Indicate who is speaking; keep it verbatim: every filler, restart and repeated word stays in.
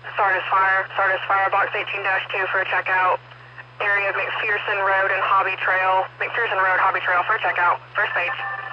Speaker 1: Sardis Fire, Sardis Fire, box eighteen dash two for a checkout. Area of McPherson Road and Hobby Trail. McPherson Road, Hobby Trail for a checkout. First page.